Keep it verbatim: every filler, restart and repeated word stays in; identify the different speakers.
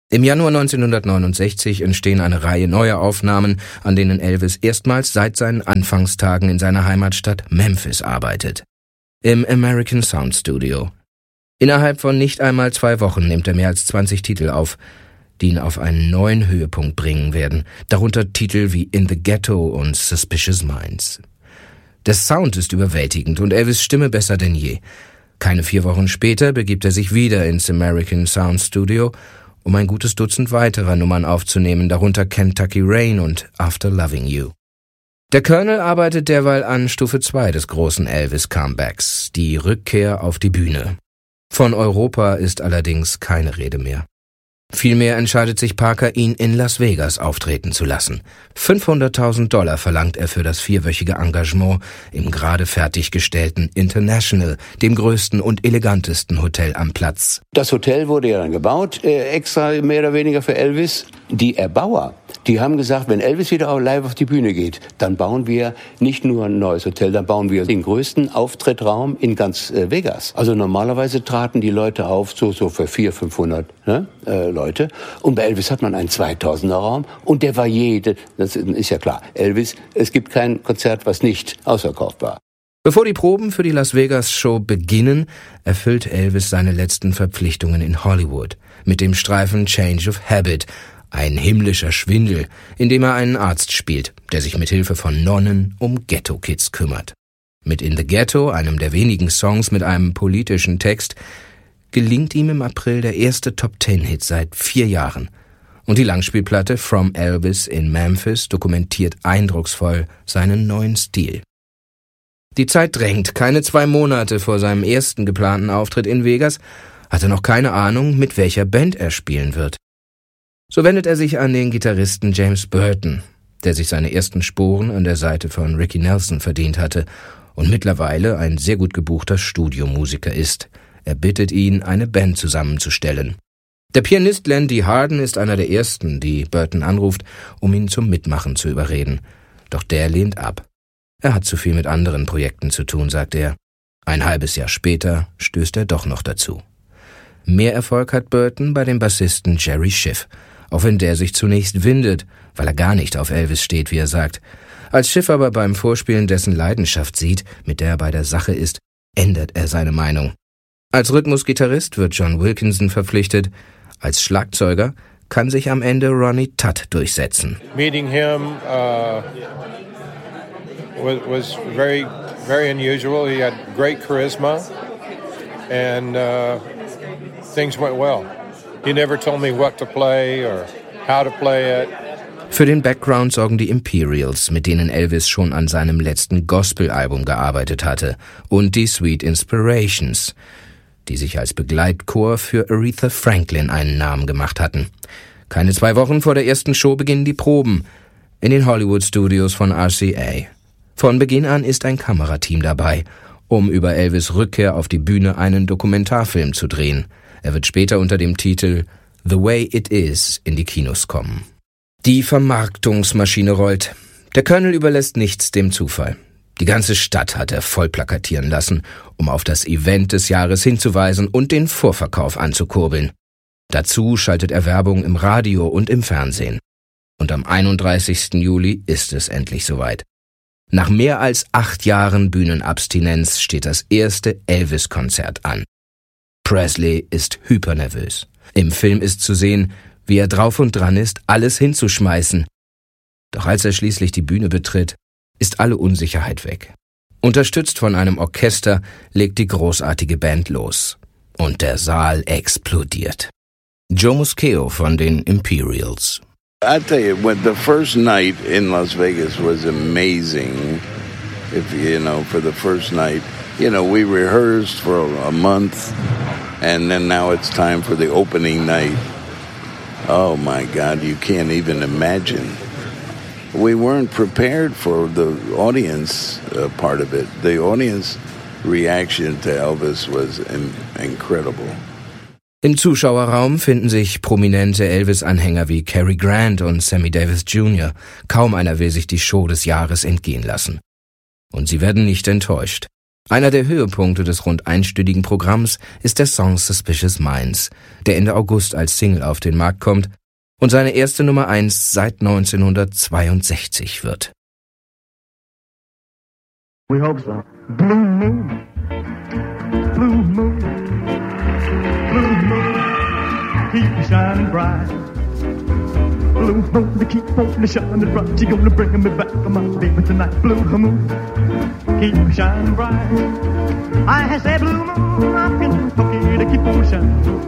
Speaker 1: Im Januar neunzehnhundertneunundsechzig entstehen eine Reihe neuer Aufnahmen, an denen Elvis erstmals seit seinen Anfangstagen in seiner Heimatstadt Memphis arbeitet. Im American Sound Studio. Innerhalb von nicht einmal zwei Wochen nimmt er mehr als zwanzig Titel auf, die ihn auf einen neuen Höhepunkt bringen werden, darunter Titel wie In the Ghetto und Suspicious Minds. Der Sound ist überwältigend und Elvis' Stimme besser denn je. Keine vier Wochen später begibt er sich wieder ins American Sound Studio, um ein gutes Dutzend weiterer Nummern aufzunehmen, darunter Kentucky Rain und After Loving You. Der Colonel arbeitet derweil an Stufe zwei des großen Elvis-Comebacks, die Rückkehr auf die Bühne. Von Europa ist allerdings keine Rede mehr. Vielmehr entscheidet sich Parker, ihn in Las Vegas auftreten zu lassen. fünfhunderttausend Dollar verlangt er für das vierwöchige Engagement im gerade fertiggestellten International, dem größten und elegantesten Hotel am Platz.
Speaker 2: Das Hotel wurde ja dann gebaut, äh, extra mehr oder weniger für Elvis. Die Erbauer, die haben gesagt, wenn Elvis wieder auf live auf die Bühne geht, dann bauen wir nicht nur ein neues Hotel, dann bauen wir den größten Auftrittraum in ganz äh, Vegas. Also normalerweise traten die Leute auf, so so für vierhundert, fünfhundert ne, äh, Leute. Und bei Elvis hat man einen zweitausender Raum und der war jede, das ist ja klar, Elvis, es gibt kein Konzert, was nicht ausverkauft war.
Speaker 1: Bevor die Proben für die Las Vegas Show beginnen, erfüllt Elvis seine letzten Verpflichtungen in Hollywood mit dem Streifen Change of Habit, ein himmlischer Schwindel, in dem er einen Arzt spielt, der sich mit Hilfe von Nonnen um Ghetto-Kids kümmert. Mit In the Ghetto, einem der wenigen Songs mit einem politischen Text, gelingt ihm im April der erste Top-Ten-Hit seit vier Jahren. Und die Langspielplatte From Elvis in Memphis dokumentiert eindrucksvoll seinen neuen Stil. Die Zeit drängt. Keine zwei Monate vor seinem ersten geplanten Auftritt in Vegas hat er noch keine Ahnung, mit welcher Band er spielen wird. So wendet er sich an den Gitarristen James Burton, der sich seine ersten Sporen an der Seite von Ricky Nelson verdient hatte und mittlerweile ein sehr gut gebuchter Studiomusiker ist. Er bittet ihn, eine Band zusammenzustellen. Der Pianist Landy Harden ist einer der ersten, die Burton anruft, um ihn zum Mitmachen zu überreden. Doch der lehnt ab. Er hat zu viel mit anderen Projekten zu tun, sagt er. Ein halbes Jahr später stößt er doch noch dazu. Mehr Erfolg hat Burton bei dem Bassisten Jerry Schiff, auch wenn der sich zunächst windet, weil er gar nicht auf Elvis steht, wie er sagt. Als Schiff aber beim Vorspielen dessen Leidenschaft sieht, mit der er bei der Sache ist, ändert er seine Meinung. Als Rhythmusgitarrist wird John Wilkinson verpflichtet. Als Schlagzeuger kann sich am Ende Ronnie Tutt durchsetzen.
Speaker 3: Meeting him uh, was, was very, very unusual. He had great charisma and uh, things went well. He never told me what to play or how to play it.
Speaker 1: Für den Background sorgen die Imperials, mit denen Elvis schon an seinem letzten Gospel-Album gearbeitet hatte, und die Sweet Inspirations, die sich als Begleitchor für Aretha Franklin einen Namen gemacht hatten. Keine zwei Wochen vor der ersten Show beginnen die Proben in den Hollywood-Studios von R C A. Von Beginn an ist ein Kamerateam dabei, um über Elvis' Rückkehr auf die Bühne einen Dokumentarfilm zu drehen. Er wird später unter dem Titel The Way It Is in die Kinos kommen. Die Vermarktungsmaschine rollt. Der Colonel überlässt nichts dem Zufall. Die ganze Stadt hat er voll plakatieren lassen, um auf das Event des Jahres hinzuweisen und den Vorverkauf anzukurbeln. Dazu schaltet er Werbung im Radio und im Fernsehen. Und am einunddreißigsten Juli ist es endlich soweit. Nach mehr als acht Jahren Bühnenabstinenz steht das erste Elvis-Konzert an. Presley ist hypernervös. Im Film ist zu sehen, wie er drauf und dran ist, alles hinzuschmeißen. Doch als er schließlich die Bühne betritt, ist alle Unsicherheit weg. Unterstützt von einem Orchester legt die großartige Band los. Und der Saal explodiert. Joe Moscheo von den Imperials.
Speaker 4: I tell you, when the first night in Las Vegas was amazing. If you know, for the first night, you know, we rehearsed for a month, and then now it's time for the opening night. Oh my God, you can't even imagine. We weren't prepared for the audience uh, part of it. The audience reaction to Elvis was in- incredible.
Speaker 1: Im Zuschauerraum finden sich prominente Elvis-Anhänger wie Cary Grant und Sammy Davis Junior Kaum einer will sich die Show des Jahres entgehen lassen. Und sie werden nicht enttäuscht. Einer der Höhepunkte des rund einstündigen Programms ist der Song Suspicious Minds, der Ende August als Single auf den Markt kommt und seine erste Nummer eins seit neunzehnhundertzweiundsechzig wird.
Speaker 5: We hope so. Blue moon, blue moon, blue moon, keep shining bright. Blue moon, to keep on shining bright. You're gonna bring me back to my baby tonight. Blue moon, keep shining bright. I say blue moon, I'm gonna keep on shining.